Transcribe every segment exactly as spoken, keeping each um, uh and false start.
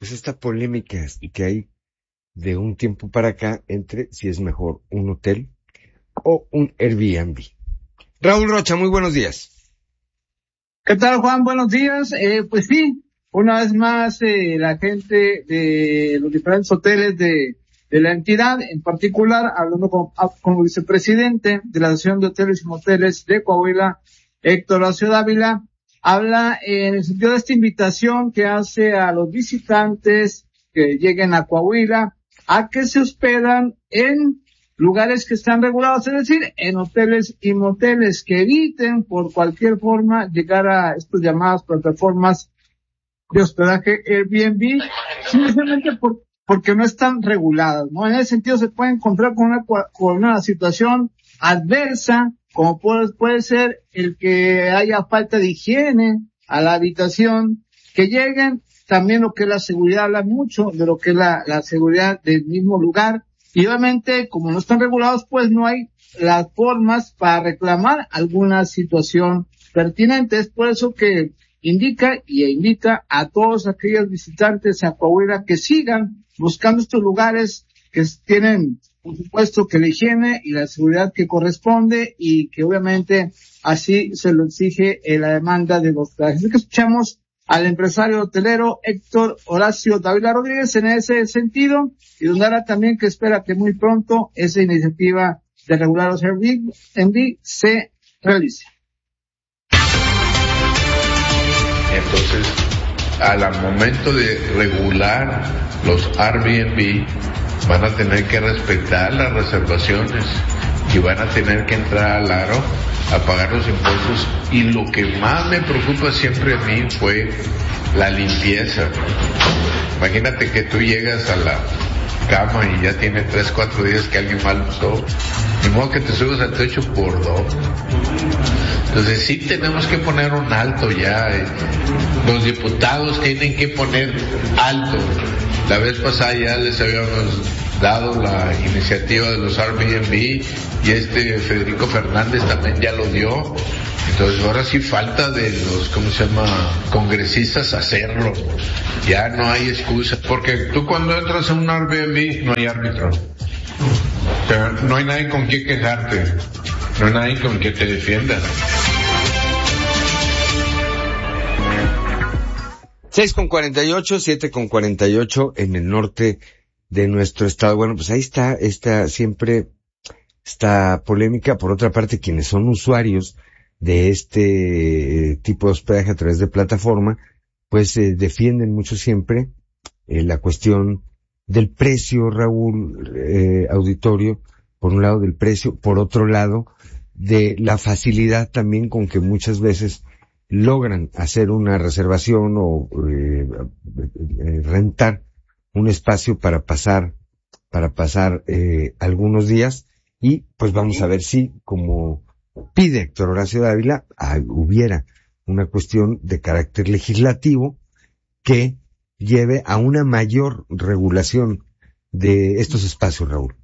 pues esta polémica que hay de un tiempo para acá entre si es mejor un hotel o un Airbnb. Raúl Rocha, muy buenos días. ¿Qué tal, Juan? Buenos días. Eh, pues sí, una vez más, eh, la gente de los diferentes hoteles de, de la entidad, en particular, hablando con, con el vicepresidente de la Asociación de Hoteles y Moteles de Coahuila, Héctor Horacio Dávila, habla en el sentido de esta invitación que hace a los visitantes que lleguen a Coahuila a que se hospedan en lugares que están regulados, es decir, en hoteles y moteles, que eviten por cualquier forma llegar a estas llamadas plataformas de hospedaje Airbnb, simplemente por, porque no están reguladas, ¿no? En ese sentido se puede encontrar con una, con una situación adversa, como puede, puede ser el que haya falta de higiene a la habitación, que lleguen, también lo que es la seguridad, habla mucho de lo que es la, la seguridad del mismo lugar. Y obviamente, como no están regulados, pues no hay las formas para reclamar alguna situación pertinente. Es por eso que indica y invita a todos aquellos visitantes a Coahuila que sigan buscando estos lugares que tienen, por supuesto, que la higiene y la seguridad que corresponde, y que obviamente así se lo exige en la demanda de los trajes. Así que escuchamos al empresario hotelero Héctor Horacio Dávila Rodríguez en ese sentido, y donde ahora también que espera que muy pronto esa iniciativa de regular los Airbnb se realice. Entonces, al momento de regular los Airbnb, van a tener que respetar las reservaciones y van a tener que entrar al aro a pagar los impuestos. Y lo que más me preocupa siempre a mí fue la limpieza. Imagínate que tú llegas a la cama y ya tiene tres, cuatro días que alguien mal usó, ni modo que te subas al techo por dos. Entonces sí tenemos que poner un alto ya. Los diputados tienen que poner alto. La vez pasada ya les habíamos dado la iniciativa de los Airbnb y este Federico Fernández también ya lo dio. Entonces ahora sí falta de los, ¿cómo se llama?, congresistas hacerlo. Ya no hay excusa, porque tú cuando entras a un Airbnb no hay árbitro. Pero no hay nadie con quien quejarte, no hay nadie con quien te defienda. seis con cuarenta y ocho, siete con cuarenta y ocho en el norte de nuestro estado. Bueno, pues ahí está, esta siempre, esta polémica. Por otra parte, quienes son usuarios de este tipo de hospedaje a través de plataforma, pues eh, defienden mucho siempre eh, la cuestión del precio, Raúl, eh, auditorio, por un lado del precio, por otro lado de la facilidad también con que muchas veces logran hacer una reservación o eh, eh, rentar un espacio para pasar, para pasar eh, algunos días. Y pues vamos a ver si, como pide Héctor Horacio Dávila, ah, hubiera una cuestión de carácter legislativo que lleve a una mayor regulación de estos espacios, Raúl.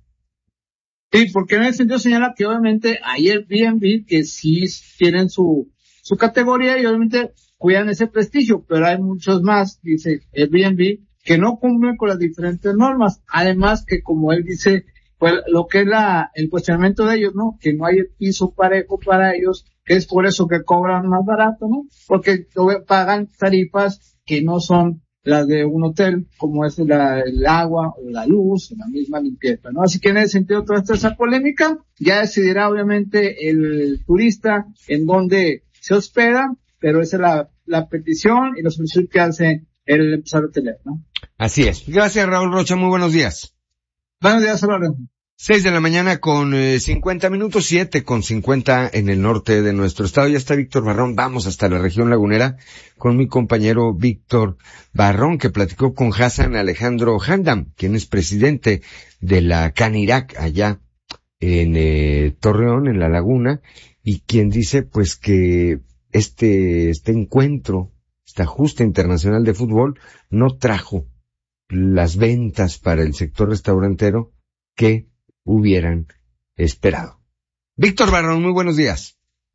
Sí, porque en ese sentido señala que obviamente hay Airbnb que sí tienen su su categoría y obviamente cuidan ese prestigio, pero hay muchos más, dice Airbnb, que no cumplen con las diferentes normas. Además que, como él dice, pues lo que es la el cuestionamiento de ellos, ¿no?, que no hay piso parejo para ellos, que es por eso que cobran más barato, ¿no?, porque pagan tarifas que no son las de un hotel, como es la, el agua o la luz, la misma limpieza, ¿no? Así que en ese sentido, toda esta esa polémica, ya decidirá obviamente el turista en dónde se hospeda, pero esa es la, la petición y la solicitud que hace el empresario hotelero, ¿no? Así es. Gracias, Raúl Rocha. Muy buenos días. Buenos días, Álvaro. Seis de la mañana con eh, cincuenta minutos, siete con cincuenta en el norte de nuestro estado. Ya está Víctor Barrón. Vamos hasta la región lagunera con mi compañero Víctor Barrón, que platicó con Hassan Alejandro Handam, quien es presidente de la Canirac allá en eh, Torreón, en la laguna, y quien dice pues que este este encuentro, esta justa internacional de fútbol, no trajo las ventas para el sector restaurantero que hubieran esperado. Víctor Barrón, muy buenos días.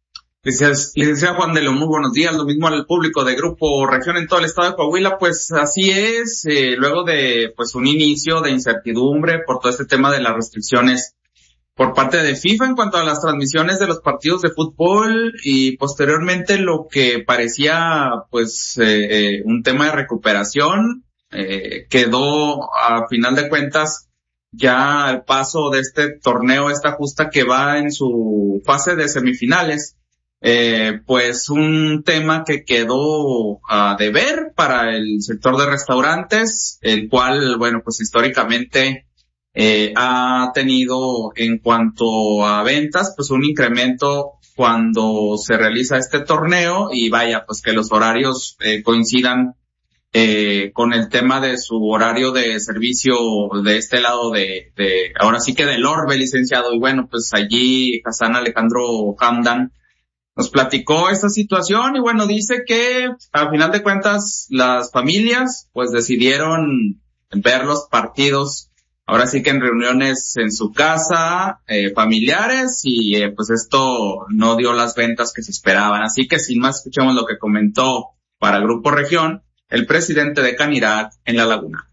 Licenciado Juan de León, muy buenos días. Lo mismo al público de Grupo Región en todo el estado de Coahuila. Pues así es, eh, luego de pues un inicio de incertidumbre por todo este tema de las restricciones por parte de FIFA en cuanto a las transmisiones de los partidos de fútbol y posteriormente lo que parecía pues eh, eh, un tema de recuperación eh, quedó a final de cuentas ya al paso de este torneo, esta justa que va en su fase de semifinales. Eh, pues un tema que quedó a deber para el sector de restaurantes, el cual, bueno, pues históricamente eh, ha tenido en cuanto a ventas, pues un incremento cuando se realiza este torneo y vaya, pues que los horarios eh, coincidan eh, con el tema de su horario de servicio de este lado de, de ahora sí que del Orbe, licenciado. Y bueno, pues allí Hassan Alejandro Hamdan nos platicó esta situación y bueno, dice que a final de cuentas las familias pues decidieron ver los partidos ahora sí que en reuniones en su casa, eh, familiares y eh, pues esto no dio las ventas que se esperaban. Así que sin más escuchemos lo que comentó para Grupo Región el presidente de Canirac en La Laguna.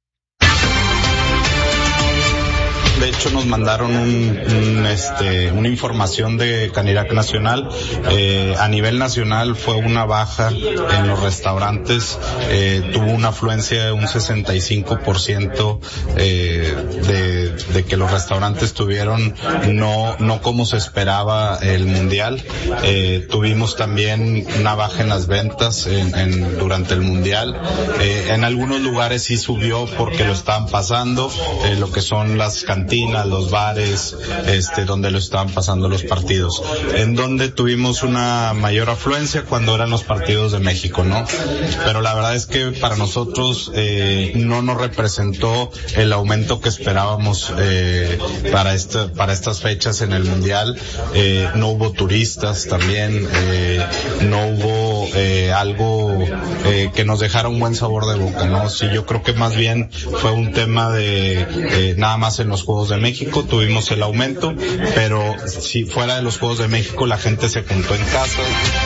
De hecho, nos mandaron un, un, este, una información de Canirac Nacional. Eh, a nivel nacional fue una baja en los restaurantes. Eh, tuvo una afluencia de un sesenta y cinco por ciento eh, de, de que los restaurantes tuvieron no, no como se esperaba el mundial. Eh, tuvimos también una baja en las ventas en, en, durante el mundial. Eh, en algunos lugares sí subió porque lo estaban pasando, eh, lo que son las cantinas, los bares, este, donde lo estaban pasando los partidos. En donde tuvimos una mayor afluencia cuando eran los partidos de México, ¿no? Pero la verdad es que para nosotros, eh, no nos representó el aumento que esperábamos, eh, para este, para estas fechas en el Mundial. Eh, no hubo turistas también, eh, no hubo, eh, algo, eh, que nos dejara un buen sabor de boca, ¿no? Sí, yo creo que más bien fue un tema de, eh, nada más en los Juegos de México tuvimos el aumento, pero si fuera de los Juegos de México la gente se juntó en casa.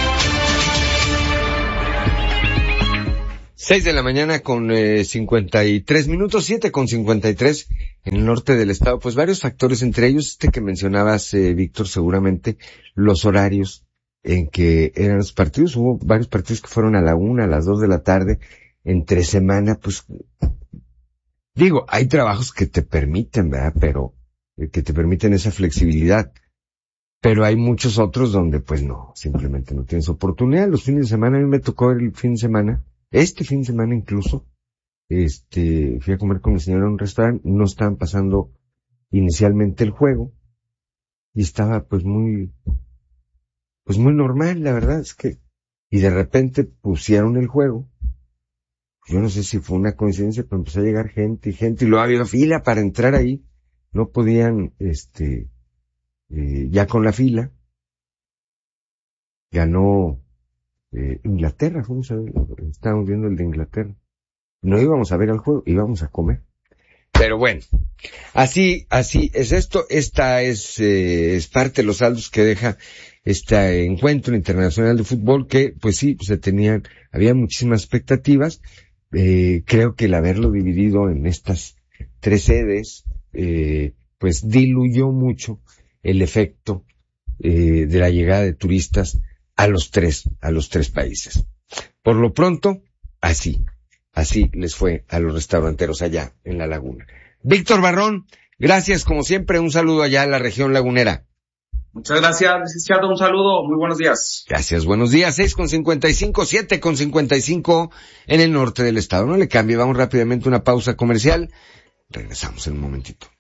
Seis de la mañana con eh, cincuenta y tres minutos, siete con cincuenta y tres en el norte del estado. Pues varios factores, entre ellos este que mencionabas, eh, Víctor, seguramente los horarios en que eran los partidos. Hubo varios partidos que fueron a la una, a las dos de la tarde, entre semana, pues digo, hay trabajos que te permiten, ¿verdad? Pero, eh, que te permiten esa flexibilidad. Pero hay muchos otros donde, pues no, simplemente no tienes oportunidad. Los fines de semana, a mí me tocó el fin de semana, este fin de semana incluso, este, fui a comer con mi señora en un restaurante, no estaban pasando inicialmente el juego, y estaba pues muy, pues muy normal, la verdad es que, y de repente pusieron el juego. Yo no sé si fue una coincidencia, pero empezó a llegar gente y gente, y luego había fila para entrar ahí. No podían, este, eh, ya con la fila. Ganó, eh, Inglaterra, fuimos a ver, estábamos viendo el de Inglaterra. No íbamos a ver el juego, íbamos a comer. Pero bueno, así, así es esto. Esta es, eh, es parte de los saldos que deja este encuentro internacional de fútbol que, pues sí, se tenían, había muchísimas expectativas. Eh, creo que el haberlo dividido en estas tres sedes, eh, pues diluyó mucho el efecto, eh, de la llegada de turistas a los tres, a los tres países. Por lo pronto, así, así les fue a los restauranteros allá en La Laguna. Víctor Barrón, gracias como siempre, un saludo allá a la región lagunera. Muchas gracias, licenciado. Un saludo. Muy buenos días. Gracias. Buenos días. seis con cincuenta y cinco, siete con cincuenta y cinco en el norte del estado. No le cambie. Vamos rápidamente a una pausa comercial. Regresamos en un momentito.